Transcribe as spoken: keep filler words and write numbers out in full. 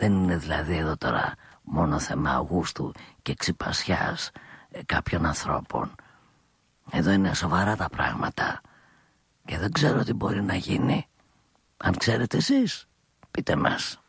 Δεν είναι δηλαδή εδώ τώρα μόνο θέμα αγούστου και ξυπασιάς ε, κάποιων ανθρώπων. Εδώ είναι σοβαρά τα πράγματα και δεν ξέρω τι μπορεί να γίνει. Αν ξέρετε εσείς, πείτε μας.